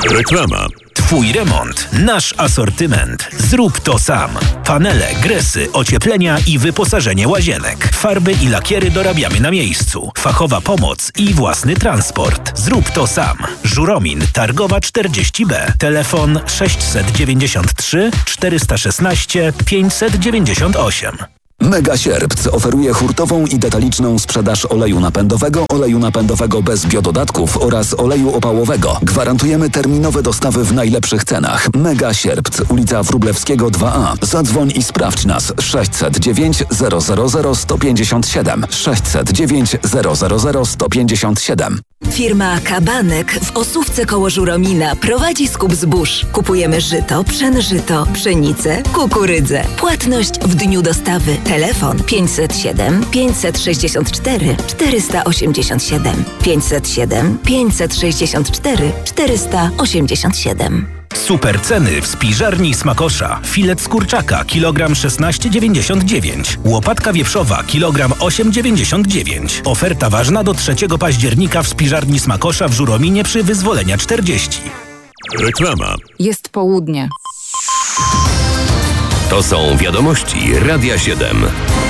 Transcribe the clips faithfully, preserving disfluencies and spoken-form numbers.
Reklama. Twój remont, nasz asortyment. Zrób to sam. Panele, gresy, ocieplenia i wyposażenie łazienek. Farby i lakiery dorabiamy na miejscu. Fachowa pomoc i własny transport. Zrób to sam. Żuromin, Targowa czterdzieści B. Telefon sześćset dziewięćdziesiąt trzy czterysta szesnaście pięćset dziewięćdziesiąt osiem. Mega Sierpc oferuje hurtową i detaliczną sprzedaż oleju napędowego, oleju napędowego bez biododatków oraz oleju opałowego. Gwarantujemy terminowe dostawy w najlepszych cenach. Mega Sierpc, ulica Wróblewskiego dwa A. Zadzwoń i sprawdź nas. sześćset dziewięć zero zero zero sto pięćdziesiąt siedem. sześćset dziewięć zero zero zero sto pięćdziesiąt siedem. Firma Kabanek w Osówce koło Żuromina prowadzi skup zbóż. Kupujemy żyto, pszenżyto, pszenicę, kukurydzę. Płatność w dniu dostawy. Telefon pięćset siedem pięćset sześćdziesiąt cztery czterysta osiemdziesiąt siedem. pięćset siedem pięćset sześćdziesiąt cztery czterysta osiemdziesiąt siedem. Super ceny w spiżarni Smakosza. Filet z kurczaka kilogram szesnaście dziewięćdziesiąt dziewięć. Łopatka wieprzowa kilogram osiem dziewięćdziesiąt dziewięć. Oferta ważna do trzeciego października w spiżarni Smakosza w Żurominie przy Wyzwolenia czterdzieści. Reklama. Jest południe. To są wiadomości Radia siedem.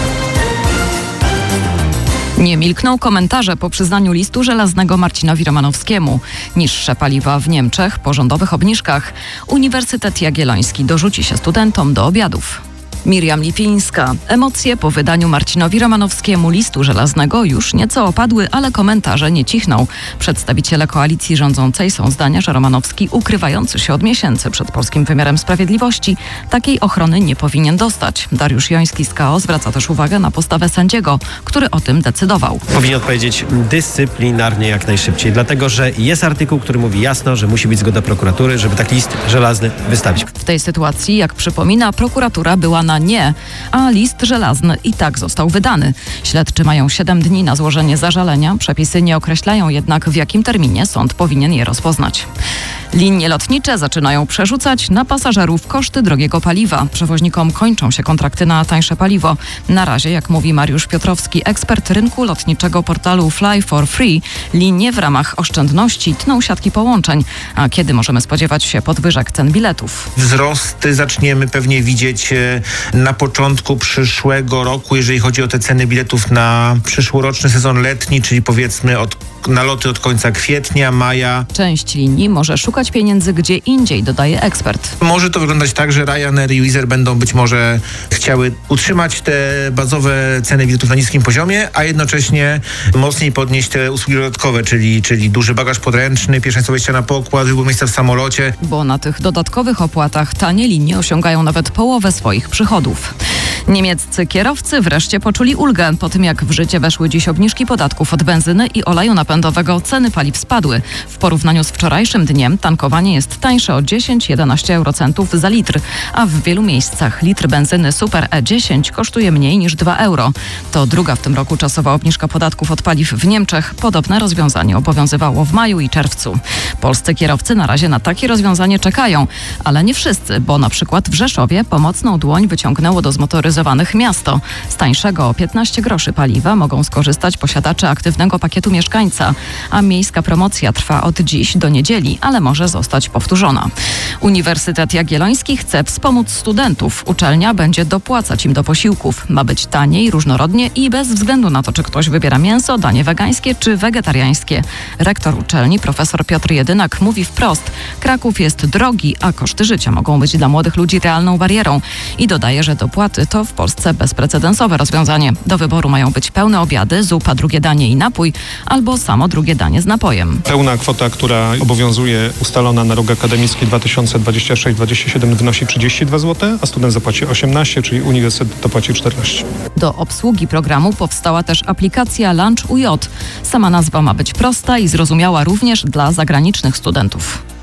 Nie milkną komentarze po przyznaniu listu żelaznego Marcinowi Romanowskiemu. Niższe paliwa w Niemczech po rządowych obniżkach. Uniwersytet Jagielloński dorzuci się studentom do obiadów. Miriam Lipińska. Emocje po wydaniu Marcinowi Romanowskiemu listu żelaznego już nieco opadły, ale komentarze nie cichną. Przedstawiciele koalicji rządzącej są zdania, że Romanowski, ukrywający się od miesięcy przed polskim wymiarem sprawiedliwości, takiej ochrony nie powinien dostać. Dariusz Joński z K O zwraca też uwagę na postawę sędziego, który o tym decydował. Powinien odpowiedzieć dyscyplinarnie jak najszybciej, dlatego że jest artykuł, który mówi jasno, że musi być zgoda prokuratury, żeby taki list żelazny wystawić. W tej sytuacji, jak przypomina, prokuratura była na nie, a list żelazny i tak został wydany. Śledczy mają siedem dni na złożenie zażalenia. Przepisy nie określają jednak, w jakim terminie sąd powinien je rozpoznać. Linie lotnicze zaczynają przerzucać na pasażerów koszty drogiego paliwa. Przewoźnikom kończą się kontrakty na tańsze paliwo. Na razie, jak mówi Mariusz Piotrowski, ekspert rynku lotniczego portalu Fly for Free, linie w ramach oszczędności tną siatki połączeń. A kiedy możemy spodziewać się podwyżek cen biletów? Wzrosty zaczniemy pewnie widzieć na początku przyszłego roku, jeżeli chodzi o te ceny biletów na przyszłoroczny sezon letni, czyli powiedzmy od, na loty od końca kwietnia, maja. Część linii może szukać pieniędzy gdzie indziej, dodaje ekspert. Może to wyglądać tak, że Ryanair i Wizz Air będą być może chciały utrzymać te bazowe ceny biletów na niskim poziomie, a jednocześnie mocniej podnieść te usługi dodatkowe, czyli, czyli duży bagaż podręczny, pierwszeństwo wejścia na pokład, wybór miejsca w samolocie. Bo na tych dodatkowych opłatach tanie linie osiągają nawet połowę swoich przychodów. Niemieccy kierowcy wreszcie poczuli ulgę. Po tym jak w życie weszły dziś obniżki podatków od benzyny i oleju napędowego, ceny paliw spadły. W porównaniu z wczorajszym dniem tankowanie jest tańsze o dziesięć do jedenastu eurocentów za litr, a w wielu miejscach litr benzyny Super E dziesięć kosztuje mniej niż dwa euro. To druga w tym roku czasowa obniżka podatków od paliw w Niemczech. Podobne rozwiązanie obowiązywało w maju i czerwcu. Polscy kierowcy na razie na takie rozwiązanie czekają, ale nie wszyscy, bo na przykład w Rzeszowie pomocną dłoń wyciągnęło do zmotoryzowanych miasto. Z tańszego o piętnaście groszy paliwa mogą skorzystać posiadacze aktywnego pakietu mieszkańca, a miejska promocja trwa od dziś do niedzieli, ale może zostać powtórzona. Uniwersytet Jagielloński chce wspomóc studentów. Uczelnia będzie dopłacać im do posiłków. Ma być taniej, różnorodnie i bez względu na to, czy ktoś wybiera mięso, danie wegańskie czy wegetariańskie. Rektor uczelni, profesor Piotr Jedynak, mówi wprost: Kraków jest drogi, a koszty życia mogą być dla młodych ludzi realną barierą. I dodaje, że dopłaty to w Polsce bezprecedensowe rozwiązanie. Do wyboru mają być pełne obiady, zupa, drugie danie i napój, albo samo drugie danie z napojem. Pełna kwota, która obowiązuje, ustalona na rok akademicki dwa tysiące dwudziesty szósty dwudziesty siódmy, wynosi trzydzieści dwa złote, a student zapłaci osiemnaście, czyli uniwersytet dopłaci czternaście. Do obsługi programu powstała też aplikacja Lunch U J. Sama nazwa ma być prosta i zrozumiała również dla zagranicznych studentów.